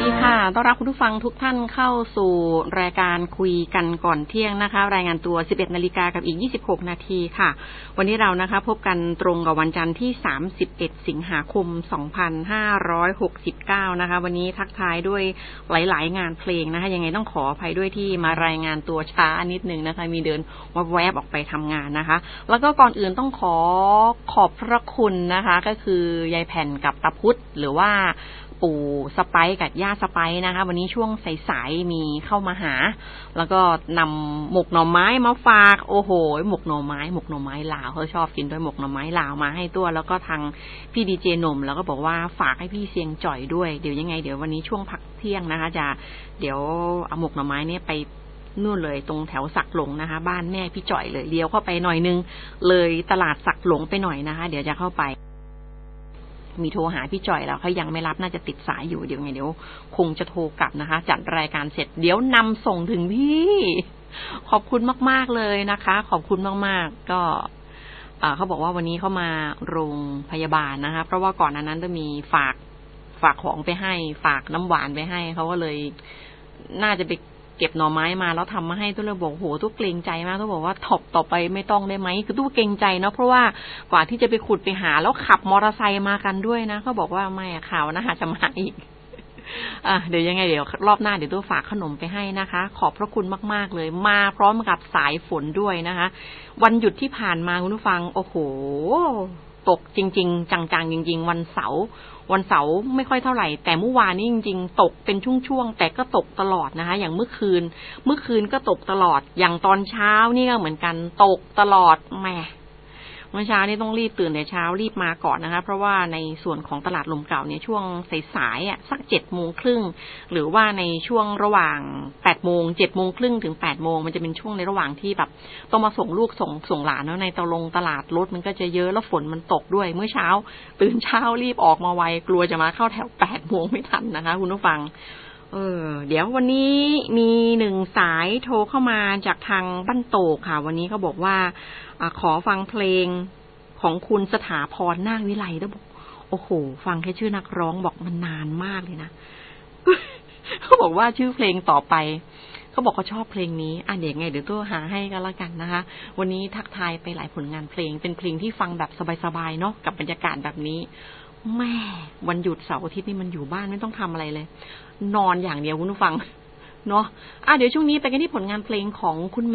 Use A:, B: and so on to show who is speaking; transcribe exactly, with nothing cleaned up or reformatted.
A: ดีค่ะต้อนรับคุณผู้ฟังทุกท่านเข้าสู่รายการคุยกันก่อนเที่ยงนะคะรายงานตัว สิบเอ็ดนาฬิกา กับอีกยี่สิบหกนาทีค่ะวันนี้เรานะคะพบกันตรงกับวันจันทร์ที่สามสิบเอ็ดสิงหาคมสองพันห้าร้อยหกสิบเก้านะคะวันนี้ทักทายด้วยหลายๆงานเพลงนะคะยังไงต้องขออภัยด้วยที่มารายงานตัวช้านิดนึงนะคะมีเดินแวบๆออกไปทำงานนะคะแล้วก็ก่อนอื่นต้องขอขอบพระคุณนะคะก็คือยายแผ่นกับตาพุธหรือว่าปู่สไปกับย่าสไปนะคะวันนี้ช่วงสายๆมีเข้ามาหาแล้วก็นำหมกหน่อไม้มาฝากโอ้โหหมกหน่อไม้หมกหน่อไม้ลาวเขาชอบกินด้วยหมกหน่อไม้ลาวมาให้ตัวแล้วก็ทางพี่ดีเจหนุ่มแล้วก็บอกว่าฝากให้พี่เสียงจ่อยด้วยเดี๋ยวยังไงเดี๋ยววันนี้ช่วงพักเที่ยงนะคะจะเดี๋ยวเอาหมกหน่อไม้เนี่ยไปนู่นเลยตรงแถวสักหลงนะคะบ้านแม่พี่จ่อยเลยเลี้ยวเข้าไปหน่อยนึงเลยตลาดสักหลงไปหน่อยนะคะเดี๋ยวจะเข้าไปมีโทรหาพี่จ่อยแล้วเขายังไม่รับน่าจะติดสายอยู่เดี๋ยวไงเดี๋ยวคงจะโทรกลับนะคะจัดรายการเสร็จเดี๋ยวนำส่งถึงพี่ขอบคุณมากๆเลยนะคะขอบคุณมากๆก็เขาบอกว่าวันนี้เขามาโรงพยาบาลนะคะเพราะว่าก่อนนั้นต้องมีฝากฝากของไปให้ฝากน้ำหวานไปให้เขาก็เลยน่าจะไปเก็บหน่อไม้มาแล้วทำมาให้ตู้เลยบอกโหตู้เกรงใจมากตู้บอกว่าถบต่อไปไม่ต้องได้ไหมคือตู้เกรงใจเนาะเพราะว่ากว่าที่จะไปขุดไปหาแล้วขับมอเตอร์ไซค์มากันด้วยนะเขาบอกว่าไม่ข่าวนะจะมาอีกอ่ะเดี๋ยวยังไงเดี๋ยวรอบหน้าเดี๋ยวตู้ฝากขนมไปให้นะคะขอบพระคุณมากๆเลยมาพร้อมกับสายฝนด้วยนะคะวันหยุดที่ผ่านมาคุณผู้ฟังโอ้โหตกจริงๆจังๆจริงๆวันเสาร์วันเสาร์ไม่ค่อยเท่าไหร่แต่เมื่อวานนี้จริงๆตกเป็นช่วงๆแต่ก็ตกตลอดนะคะอย่างเมื่อคืนเมื่อคืนก็ตกตลอดอย่างตอนเช้านี่ก็เหมือนกันตกตลอดแหมเมื่อเช้านี่ต้องรีบตื่นแต่เช้ารีบมาก่อนนะคะเพราะว่าในส่วนของตลาดลมเก่าเนี่ยช่วงสายๆอ่ะสักเจ็ดโมงครึ่งหรือว่าในช่วงระหว่างแปดโมงเจ็ดโมงครึ่งถึงแปดโมงมันจะเป็นช่วงในระหว่างที่แบบต้องมาส่งลูกส่งส่งหลานแล้วในตลงตลาดรถมันก็จะเยอะแล้วฝนมันตกด้วยเมื่อเช้าตื่นเช้ารีบออกมาไวกลัวจะมาเข้าแถวแปดโมงไม่ทันนะคะคุณผู้ฟังเออเดี๋ยววันนี้มีหนึ่งสายโทรเข้ามาจากทางบ้านโตกค่ะวันนี้เขาบอกว่าอ่าขอฟังเพลงของคุณสถาพรนาควิไลแล้วบอกโอ้โหฟังแค่ชื่อนักร้องบอกมันนานมากเลยนะ เขาบอกว่าชื่อเพลงต่อไปเขาบอกเขาชอบเพลงนี้อ่ะเดี๋ยวไงเดี๋ยวตัวหาให้กันละกันนะคะวันนี้ทักทายไปหลายผลงานเพลงเป็นเพลงที่ฟังแบบสบายๆเนาะกับบรรยากาศแบบนี้แม่วันหยุดเสาร์อาทิตย์นี่มันอยู่บ้านไม่ต้องทำอะไรเลยนอนอย่างเดียวคุณผู้ฟังเนาะอ่ะเดี๋ยวช่วงนี้ไปกันที่ผลงานเพลงของคุณ